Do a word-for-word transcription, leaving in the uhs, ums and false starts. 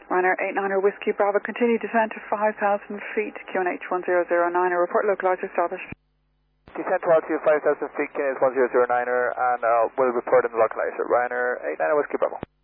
Ryanair eight niner Whiskey Bravo, continue descent to five thousand feet, Q N H one zero zero niner, report localizer established. Descent to altitude five thousand feet, Q N H one zero zero niner, and uh, we'll report in the localizer. Ryanair eight niner Whiskey Bravo.